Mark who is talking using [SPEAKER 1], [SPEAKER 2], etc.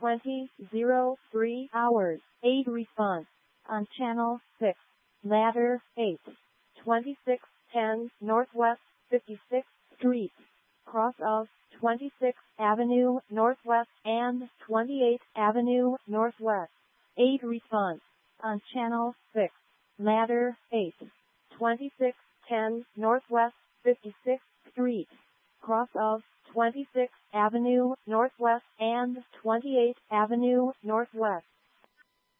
[SPEAKER 1] 20:03 hours. 8 response on channel 6. Ladder 8. 2610 Northwest 56th Street. Cross of 26th Avenue Northwest and 28th Avenue Northwest. 8 response on channel 6. Ladder 8. 2610 Northwest 56th Street. Cross of 26th Avenue Northwest and 28th Avenue Northwest.